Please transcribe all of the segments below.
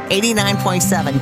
89.7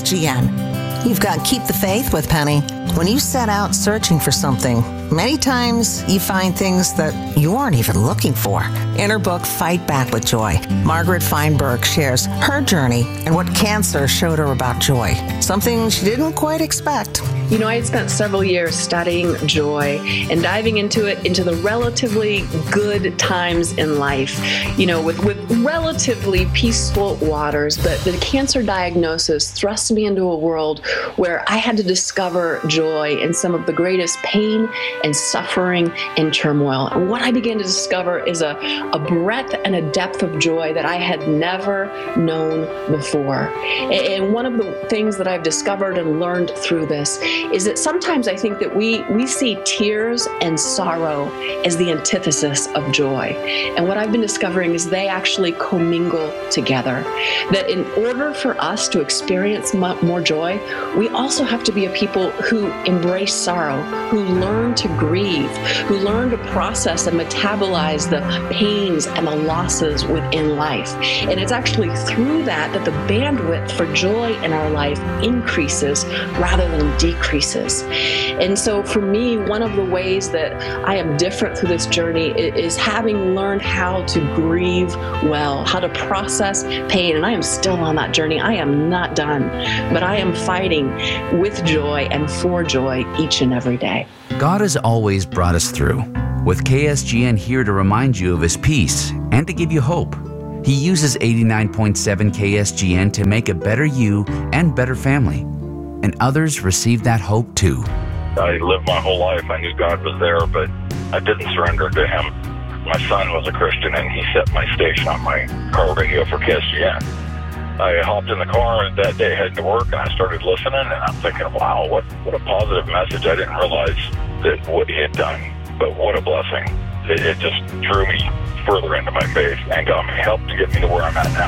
KSGN. You've got Keep the Faith with Penny. When you set out searching for something, many times you find things that you weren't even looking for. In her book, Fight Back with Joy, Margaret Feinberg shares her journey and what cancer showed her about joy, something she didn't quite expect. You know, I had spent several years studying joy and diving into the relatively good times in life, you know, with relatively peaceful waters. But the cancer diagnosis thrust me into a world where I had to discover joy in some of the greatest pain and suffering and turmoil. And what I began to discover is a breadth and a depth of joy that I had never known before. And one of the things that I've discovered and learned through this is that sometimes I think that we see tears and sorrow as the antithesis of joy. And what I've been discovering is they actually commingle together. That in order for us to experience more joy, we also have to be a people who embrace sorrow, who learn to grieve, who learn to process and metabolize the pains and the losses within life. And it's actually through that the bandwidth for joy in our life increases rather than decreases. And so for me, one of the ways that I am different through this journey is having learned how to grieve well, how to process pain. And I am still on that journey. I am not done, but I am fighting with joy and for joy each and every day. God has always brought us through, with KSGN here to remind you of His peace and to give you hope. He uses 89.7 KSGN to make a better you and better family. And others receive that hope too. I lived my whole life. I knew God was there, but I didn't surrender to Him. My son was a Christian, and he set my station on my car radio for KSGN. I hopped in the car that day heading to work, and I started listening, and I'm thinking, wow, what a positive message. I didn't realize that what he had done, but what a blessing. It just drew me further into my faith and got me help to get me to where I'm at now.